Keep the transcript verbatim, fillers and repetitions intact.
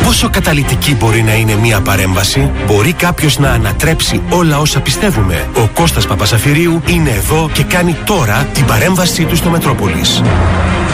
Πόσο καταλυτική μπορεί να είναι μία παρέμβαση? Μπορεί κάποιος να ανατρέψει όλα όσα πιστεύουμε? Ο Κώστας Παπαζαφυρίου είναι εδώ και κάνει τώρα την παρέμβασή του στο Μετρόπολης.